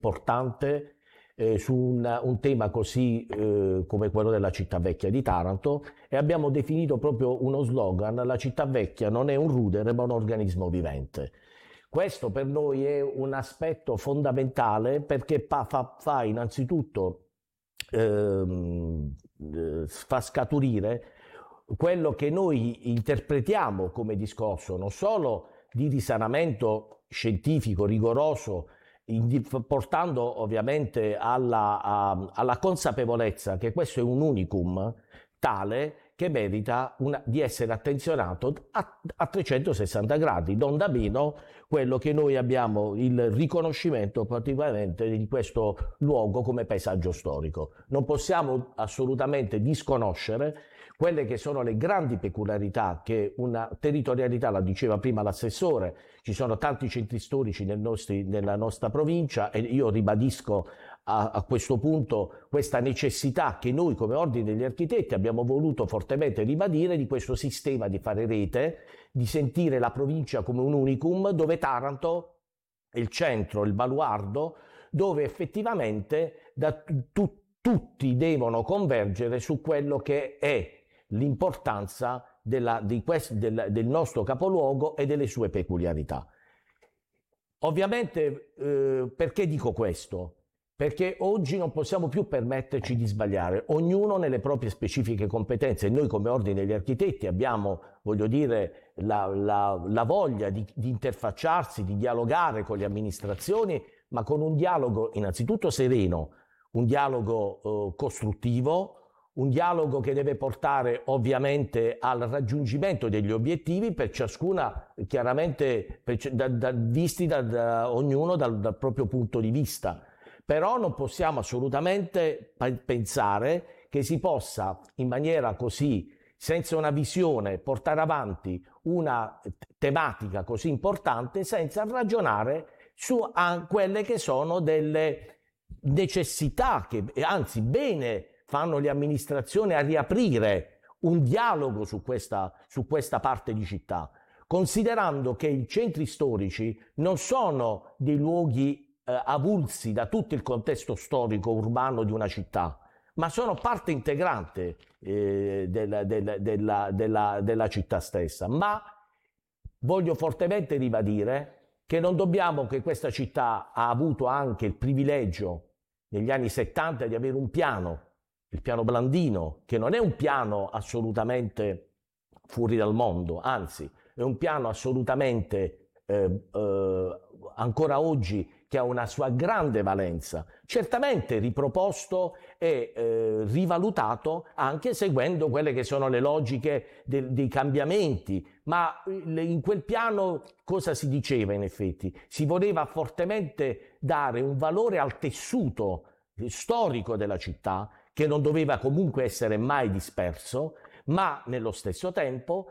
importante su un tema così come quello della città vecchia di Taranto, e abbiamo definito proprio uno slogan: la città vecchia non è un rudere ma un organismo vivente. Questo per noi è un aspetto fondamentale, perché fa innanzitutto fa scaturire quello che noi interpretiamo come discorso non solo di risanamento scientifico rigoroso, portando ovviamente alla consapevolezza che questo è un unicum tale che merita di essere attenzionato a 360 gradi, non da meno quello che noi abbiamo il riconoscimento praticamente di questo luogo come paesaggio storico. Non possiamo assolutamente disconoscere quelle che sono le grandi peculiarità che una territorialità, la diceva prima l'assessore, ci sono tanti centri storici nella nostra provincia, e io ribadisco a questo punto questa necessità che noi come Ordine degli Architetti abbiamo voluto fortemente ribadire, di questo sistema di fare rete, di sentire la provincia come un unicum, dove Taranto è il centro, il baluardo, dove effettivamente tutti devono convergere su quello che è l'importanza del nostro capoluogo e delle sue peculiarità. Ovviamente, perché dico questo? Perché oggi non possiamo più permetterci di sbagliare, ognuno nelle proprie specifiche competenze. Noi come Ordine degli Architetti abbiamo, voglio dire, la voglia di interfacciarsi, di dialogare con le amministrazioni, ma con un dialogo innanzitutto sereno, un dialogo costruttivo, un dialogo che deve portare ovviamente al raggiungimento degli obiettivi per ciascuna, chiaramente visti da ognuno dal proprio punto di vista. Però non possiamo assolutamente pensare che si possa in maniera così, senza una visione, portare avanti una tematica così importante senza ragionare su quelle che sono delle necessità che, anzi, bene fanno le amministrazioni a riaprire un dialogo su questa parte di città, considerando che i centri storici non sono dei luoghi avulsi da tutto il contesto storico urbano di una città, ma sono parte integrante della città stessa. Ma voglio fortemente ribadire che non dobbiamo, che questa città ha avuto anche il privilegio negli anni 70 di avere un piano, il piano Blandino, che non è un piano assolutamente fuori dal mondo, anzi è un piano assolutamente ancora oggi che ha una sua grande valenza, certamente riproposto e rivalutato anche seguendo quelle che sono le logiche dei cambiamenti, ma in quel piano cosa si diceva in effetti? Si voleva fortemente dare un valore al tessuto storico della città, che non doveva comunque essere mai disperso, ma nello stesso tempo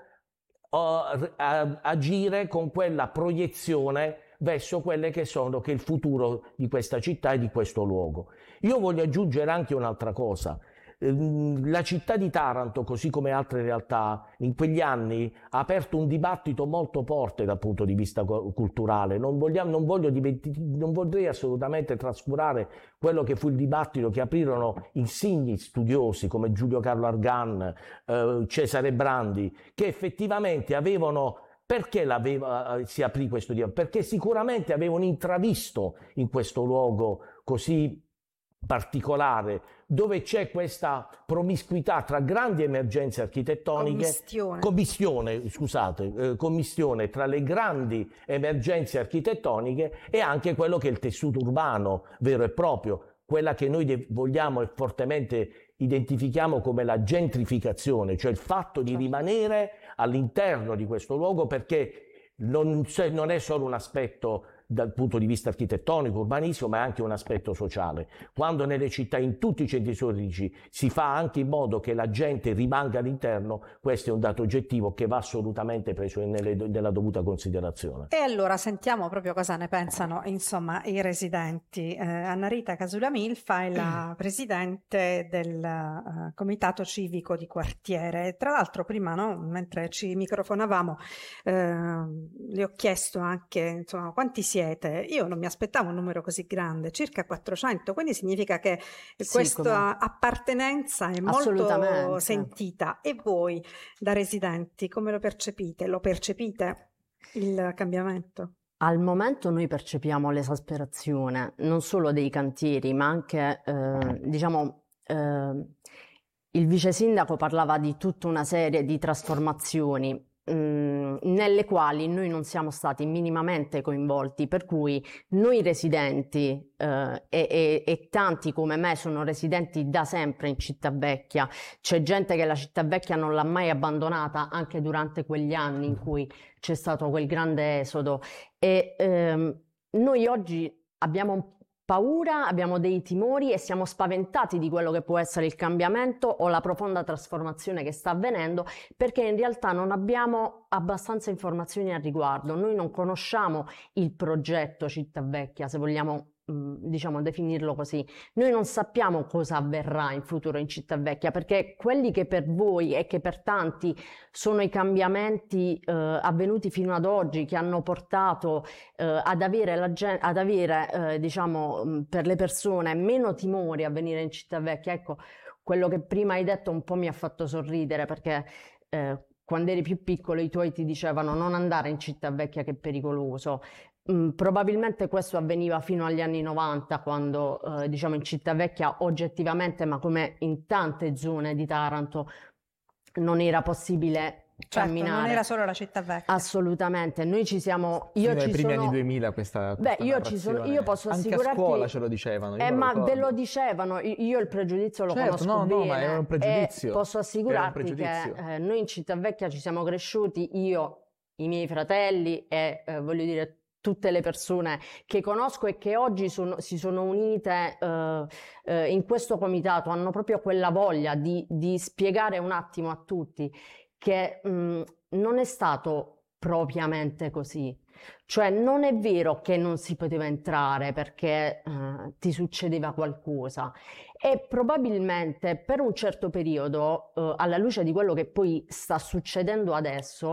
agire con quella proiezione verso quelle che sono il futuro di questa città e di questo luogo. Io voglio aggiungere anche un'altra cosa. La città di Taranto, così come altre realtà, in quegli anni ha aperto un dibattito molto forte dal punto di vista culturale. Non vorrei assolutamente trascurare quello che fu il dibattito che aprirono insigni studiosi come Giulio Carlo Argan, Cesare Brandi, che effettivamente avevano... Perché si aprì questo dialogo? Perché sicuramente avevano intravisto in questo luogo così particolare, dove c'è questa promiscuità tra grandi emergenze architettoniche, commistione tra le grandi emergenze architettoniche e anche quello che è il tessuto urbano vero e proprio, quella che noi vogliamo e fortemente identifichiamo come la gentrificazione, cioè il fatto di rimanere all'interno di questo luogo, perché non è solo un aspetto dal punto di vista architettonico, urbanistico, ma è anche un aspetto sociale. Quando nelle città, in tutti i centri storici, si fa anche in modo che la gente rimanga all'interno, questo è un dato oggettivo che va assolutamente preso nella dovuta considerazione. E allora sentiamo proprio cosa ne pensano, insomma, i residenti. Anna Rita Casula-Milfa è la presidente del comitato civico di quartiere. Tra l'altro prima, no, mentre ci microfonavamo, le ho chiesto anche, insomma, quanti siete siete, io non mi aspettavo un numero così grande, circa 400, quindi significa che questa appartenenza è molto sentita. E voi, da residenti, come lo percepite? Lo percepite il cambiamento? Al momento noi percepiamo l'esasperazione non solo dei cantieri, ma anche, il vice sindaco parlava di tutta una serie di trasformazioni nelle quali noi non siamo stati minimamente coinvolti, per cui noi residenti e tanti come me sono residenti da sempre in Cittavecchia, c'è gente che la Cittavecchia non l'ha mai abbandonata anche durante quegli anni in cui c'è stato quel grande esodo, e noi oggi abbiamo paura, abbiamo dei timori e siamo spaventati di quello che può essere il cambiamento o la profonda trasformazione che sta avvenendo, perché in realtà non abbiamo abbastanza informazioni al riguardo. Noi non conosciamo il progetto Cittavecchia, se vogliamo definirlo così. Noi non sappiamo cosa avverrà in futuro in Cittavecchia, perché quelli che per voi e che per tanti sono i cambiamenti avvenuti fino ad oggi, che hanno portato ad avere per le persone meno timori a venire in Cittavecchia. Ecco, quello che prima hai detto un po' mi ha fatto sorridere, perché quando eri più piccolo i tuoi ti dicevano non andare in Cittavecchia che è pericoloso. Probabilmente questo avveniva fino agli anni 90, quando in Cittavecchia oggettivamente, ma come in tante zone di Taranto, non era possibile camminare. Non era solo la Cittavecchia. Assolutamente. Noi ci siamo... Nei primi anni 2000 questa io posso assicurarti... Anche a scuola ce lo dicevano. Ma ve lo dicevano, io il pregiudizio lo conosco bene. Ma era un pregiudizio. Posso assicurarti che noi in Cittavecchia ci siamo cresciuti, io, i miei fratelli e voglio dire tutte le persone che conosco e che oggi si sono unite in questo comitato, hanno proprio quella voglia di spiegare un attimo a tutti che non è stato propriamente così. Cioè non è vero che non si poteva entrare perché ti succedeva qualcosa, e probabilmente per un certo periodo, alla luce di quello che poi sta succedendo adesso,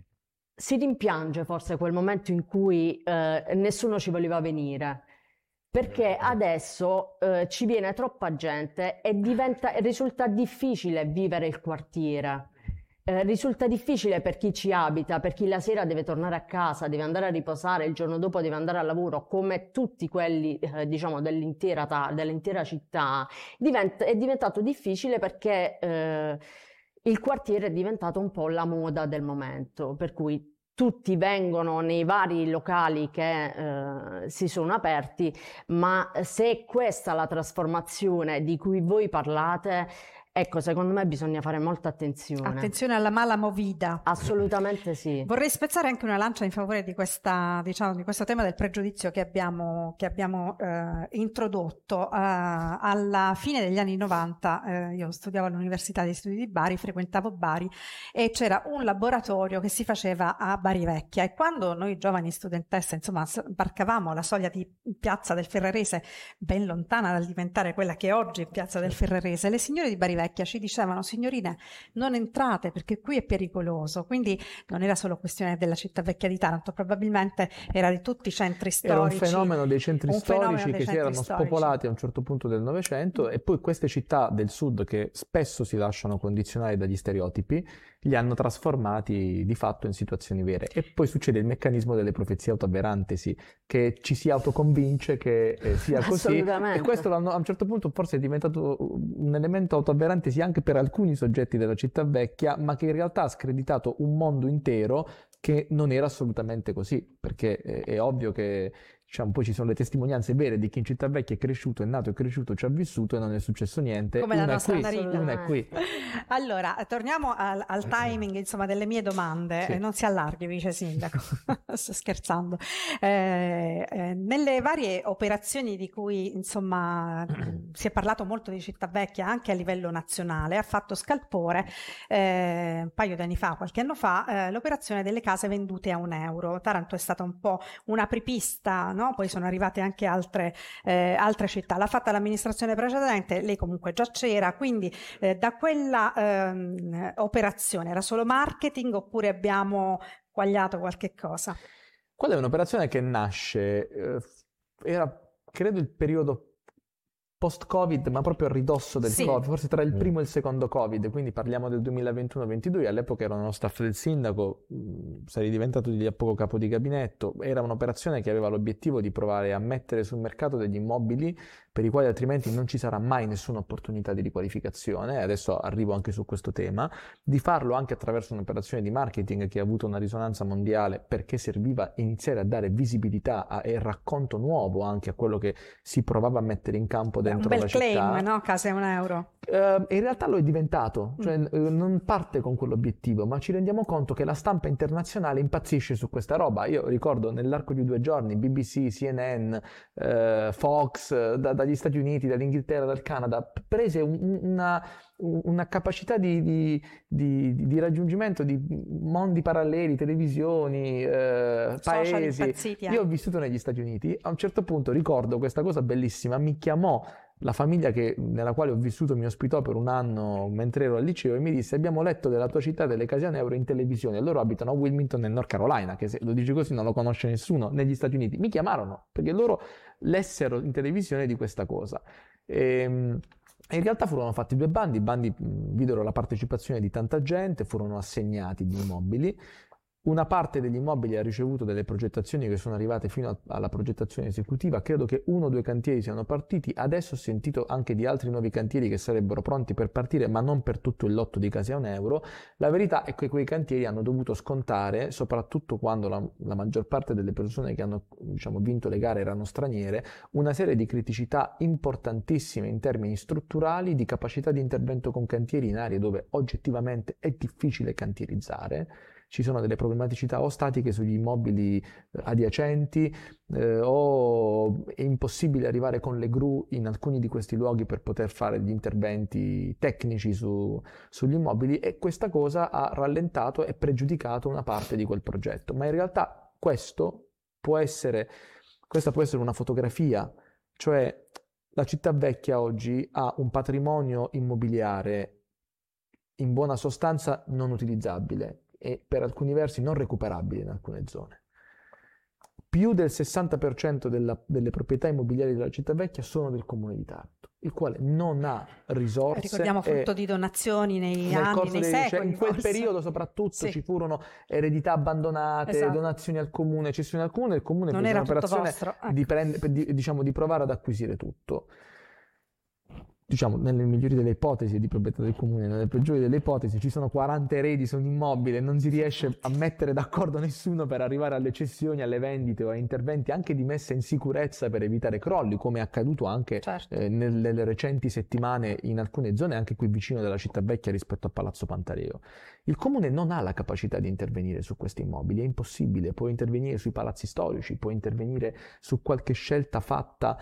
si rimpiange forse quel momento in cui nessuno ci voleva venire, perché adesso ci viene troppa gente e risulta difficile vivere il quartiere. Risulta difficile per chi ci abita, per chi la sera deve tornare a casa, deve andare a riposare, il giorno dopo deve andare al lavoro, come tutti quelli dell'intera città. È diventato difficile perché il quartiere è diventato un po' la moda del momento, per cui tutti vengono nei vari locali che si sono aperti, ma se è questa la trasformazione di cui voi parlate, ecco, secondo me bisogna fare molta attenzione. Attenzione alla mala movida. Assolutamente sì. Vorrei spezzare anche una lancia in favore di di questo tema del pregiudizio che abbiamo introdotto. Alla fine degli anni 90, io studiavo all'Università degli Studi di Bari, frequentavo Bari, e c'era un laboratorio che si faceva a Bari Vecchia, e quando noi giovani studentesse, varcavamo la soglia di Piazza del Ferrarese, ben lontana dal diventare quella che oggi è Piazza del Ferrarese, le signore di Bari Vecchia ci dicevano: signorine, non entrate perché qui è pericoloso. Quindi non era solo questione della Cittavecchia di Taranto, probabilmente era di tutti i centri storici. Era un fenomeno dei centri storici che si erano spopolati a un certo punto del Novecento, e poi queste città del sud, che spesso si lasciano condizionare dagli stereotipi, li hanno trasformati di fatto in situazioni vere. E poi succede il meccanismo delle profezie autoavverantesi, che ci si autoconvince che sia così, e questo a un certo punto forse è diventato un elemento autoavverantesi anche per alcuni soggetti della Cittavecchia, ma che in realtà ha screditato un mondo intero che non era assolutamente così, perché è ovvio che poi ci sono le testimonianze vere di chi in Cittavecchia è cresciuto, è nato, è cresciuto, ci ha vissuto e non è successo niente. Come la nostra Annarita. Una è qui. Allora, torniamo al timing, delle mie domande. Sì. Non si allarghi, vice sindaco. Sto scherzando. Nelle varie operazioni di cui, si è parlato molto di Cittavecchia anche a livello nazionale, ha fatto scalpore un paio di anni fa, qualche anno fa, l'operazione delle case vendute a €1. Taranto è stata un po' un'apripista, no? Poi sono arrivate anche altre città. L'ha fatta l'amministrazione precedente, lei comunque già c'era, quindi da quella operazione era solo marketing oppure abbiamo quagliato qualche cosa? Quella è un'operazione che nasce, era credo il periodo post-Covid, ma proprio a ridosso del Covid, forse tra il primo e il secondo Covid, quindi parliamo del 2021-22, all'epoca ero nello staff del sindaco, sarei diventato di lì a poco capo di gabinetto, era un'operazione che aveva l'obiettivo di provare a mettere sul mercato degli immobili per i quali altrimenti non ci sarà mai nessuna opportunità di riqualificazione, adesso arrivo anche su questo tema, di farlo anche attraverso un'operazione di marketing che ha avuto una risonanza mondiale perché serviva iniziare a dare visibilità e racconto nuovo anche a quello che si provava a mettere in campo dentro la città. Un bel claim, no? Case €1. In realtà lo è diventato, cioè non parte con quell'obiettivo, ma ci rendiamo conto che la stampa internazionale impazzisce su questa roba. Io ricordo nell'arco di 2 giorni BBC, CNN, Fox, dagli Stati Uniti, dall'Inghilterra, dal Canada, prese una capacità di raggiungimento di mondi paralleli, televisioni, paesi. Io ho vissuto negli Stati Uniti, a un certo punto ricordo questa cosa bellissima, mi chiamò la famiglia nella quale ho vissuto, mi ospitò per 1 anno mentre ero al liceo e mi disse: abbiamo letto della tua città delle case €1 in televisione. Loro abitano a Wilmington nel North Carolina, che se lo dici così non lo conosce nessuno negli Stati Uniti. Mi chiamarono perché loro lessero in televisione di questa cosa. In realtà furono fatti 2 bandi, i bandi videro la partecipazione di tanta gente, furono assegnati gli immobili. Una parte degli immobili ha ricevuto delle progettazioni che sono arrivate fino alla progettazione esecutiva, credo che 1 o 2 cantieri siano partiti, adesso ho sentito anche di altri nuovi cantieri che sarebbero pronti per partire, ma non per tutto il lotto di case €1. La verità è che quei cantieri hanno dovuto scontare, soprattutto quando la maggior parte delle persone che hanno vinto le gare erano straniere, una serie di criticità importantissime in termini strutturali, di capacità di intervento con cantieri in aree dove oggettivamente è difficile cantierizzare. Ci sono delle problematicità o statiche sugli immobili adiacenti o è impossibile arrivare con le gru in alcuni di questi luoghi per poter fare gli interventi tecnici sugli immobili, e questa cosa ha rallentato e pregiudicato una parte di quel progetto. Ma in realtà questa può essere una fotografia, cioè la città vecchia oggi ha un patrimonio immobiliare in buona sostanza non utilizzabile e per alcuni versi non recuperabile in alcune zone. Più del 60% delle proprietà immobiliari della città vecchia sono del comune di Taranto, il quale non ha risorse. Ricordiamo frutto di donazioni nei anni, nei secoli. In quel periodo soprattutto ci furono eredità abbandonate, donazioni al comune, cessioni al comune, il comune non fece era un'operazione ecco. di provare ad acquisire tutto. Nelle migliori delle ipotesi di proprietà del comune, nelle peggiori delle ipotesi ci sono 40 eredi su un immobile, non si riesce a mettere d'accordo nessuno per arrivare alle cessioni, alle vendite o a interventi anche di messa in sicurezza per evitare crolli, come è accaduto anche nelle recenti settimane in alcune zone, anche qui vicino della città vecchia rispetto a Palazzo Pantareo. Il comune non ha la capacità di intervenire su questi immobili, è impossibile, può intervenire sui palazzi storici, può intervenire su qualche scelta fatta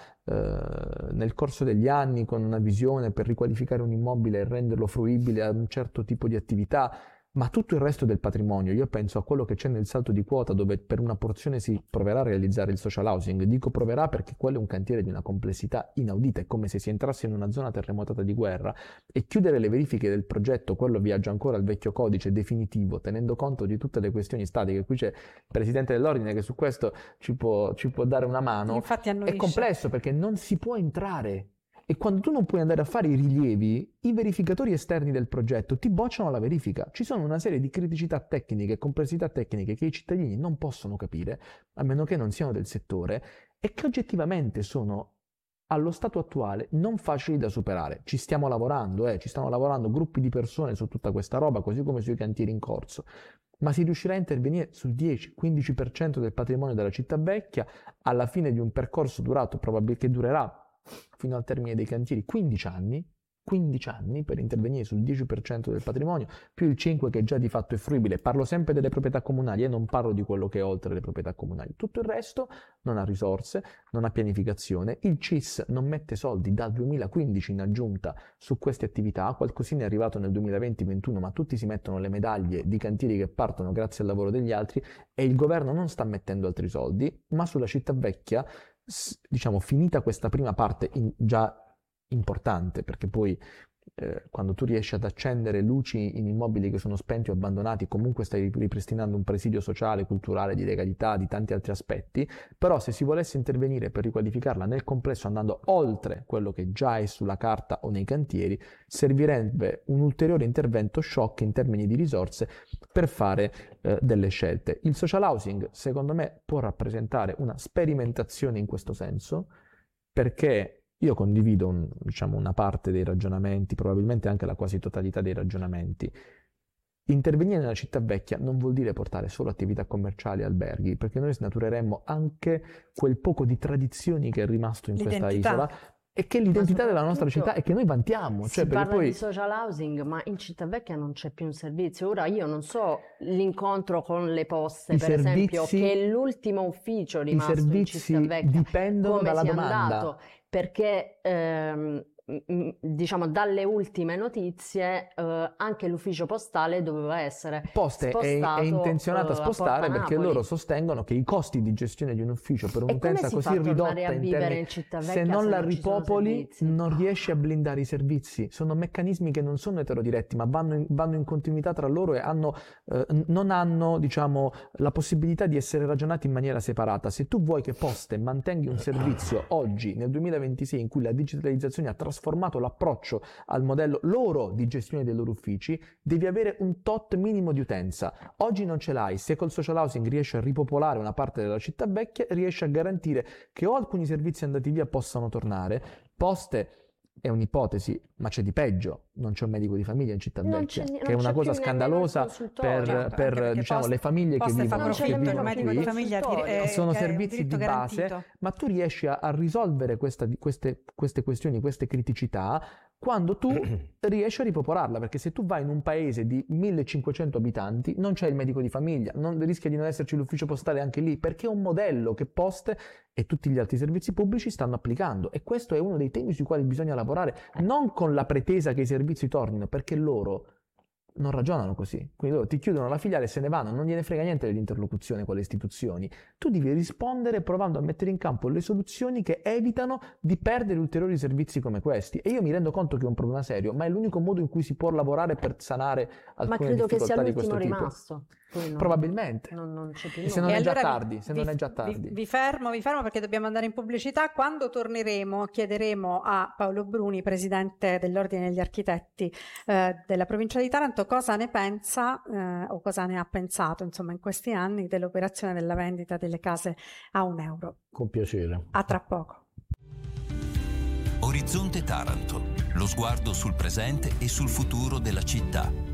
nel corso degli anni con una visione per riqualificare un immobile e renderlo fruibile a un certo tipo di attività, ma tutto il resto del patrimonio, io penso a quello che c'è nel salto di quota, dove per una porzione si proverà a realizzare il social housing. Dico proverà perché quello è un cantiere di una complessità inaudita, è come se si entrasse in una zona terremotata di guerra, e chiudere le verifiche del progetto, quello viaggia ancora al vecchio codice definitivo, tenendo conto di tutte le questioni statiche. Qui c'è il Presidente dell'Ordine che su questo ci può dare una mano. Infatti è complesso perché non si può entrare. E quando tu non puoi andare a fare i rilievi, i verificatori esterni del progetto ti bocciano la verifica. Ci sono una serie di criticità tecniche, complessità tecniche che i cittadini non possono capire, a meno che non siano del settore, e che oggettivamente sono, allo stato attuale, non facili da superare. Ci stiamo lavorando, ci stanno lavorando gruppi di persone su tutta questa roba, così come sui cantieri in corso. Ma si riuscirà a intervenire sul 10-15% del patrimonio della città vecchia alla fine di un percorso che durerà fino al termine dei cantieri 15 anni per intervenire sul 10% del patrimonio, più il 5% che già di fatto è fruibile. Parlo sempre delle proprietà comunali e non parlo di quello che è oltre le proprietà comunali. Tutto il resto non ha risorse, non ha pianificazione. Il CIS non mette soldi dal 2015 in aggiunta su queste attività, qualcosina è arrivato nel 2020-21, ma tutti si mettono le medaglie di cantieri che partono grazie al lavoro degli altri, e il governo non sta mettendo altri soldi, ma sulla città vecchia, finita questa prima parte già importante, perché poi quando tu riesci ad accendere luci in immobili che sono spenti o abbandonati, comunque stai ripristinando un presidio sociale, culturale, di legalità, di tanti altri aspetti. Però se si volesse intervenire per riqualificarla nel complesso andando oltre quello che già è sulla carta o nei cantieri, servirebbe un ulteriore intervento shock in termini di risorse per fare delle scelte. Il social housing, secondo me, può rappresentare una sperimentazione in questo senso, perché io condivido una parte dei ragionamenti, probabilmente anche la quasi totalità dei ragionamenti. Intervenire nella città vecchia non vuol dire portare solo attività commerciali e alberghi, perché noi snatureremmo anche quel poco di tradizioni che è rimasto in questa isola e che è l'identità della nostra città e che noi vantiamo. Si parla di social housing, ma in città vecchia non c'è più un servizio. Ora io non so l'incontro con le poste, per esempio, che è l'ultimo ufficio rimasto in città vecchia, dipendono dalla domanda. Andato, perché diciamo dalle ultime notizie anche l'ufficio postale doveva essere spostato, è intenzionato a spostare, perché loro sostengono che i costi di gestione di un ufficio per un'utenza così ridotta in termini, se non la ripopoli non riesci a blindare i servizi. Sono meccanismi che non sono eterodiretti, ma vanno in continuità tra loro e non hanno la possibilità di essere ragionati in maniera separata. Se tu vuoi che Poste mantenga un servizio oggi nel 2026 in cui la digitalizzazione ha trasformato l'approccio al modello loro di gestione dei loro uffici, devi avere un tot minimo di utenza. Oggi non ce l'hai. Se col social housing riesci a ripopolare una parte della città vecchia, riesci a garantire che o alcuni servizi andati via possano tornare. Poste è un'ipotesi, ma c'è di peggio. Non c'è un medico di famiglia in città vecchia, che è una cosa scandalosa per le famiglie che vivono qui. Sono servizi di base, ma tu riesci a risolvere queste questioni, queste criticità, quando tu riesci a ripopolarla, perché se tu vai in un paese di 1500 abitanti non c'è il medico di famiglia, rischia di non esserci l'ufficio postale anche lì, perché è un modello che Poste e tutti gli altri servizi pubblici stanno applicando, e questo è uno dei temi sui quali bisogna lavorare, non con la pretesa che i servizi tornino, perché loro non ragionano così. Quindi loro ti chiudono la filiale e se ne vanno, non gliene frega niente dell'interlocuzione con le istituzioni. Tu devi rispondere provando a mettere in campo le soluzioni che evitano di perdere ulteriori servizi come questi. E io mi rendo conto che è un problema serio, ma è l'unico modo in cui si può lavorare per sanare alcune difficoltà di questo tipo. Rimasto. Probabilmente. Non c'è più se non è già tardi. Vi fermo perché dobbiamo andare in pubblicità. Quando torneremo chiederemo a Paolo Bruni, presidente dell'Ordine degli Architetti della provincia di Taranto, cosa ne pensa o cosa ne ha pensato in questi anni dell'operazione della vendita delle case a €1. Con piacere. A tra poco. Orizzonte Taranto, lo sguardo sul presente e sul futuro della città.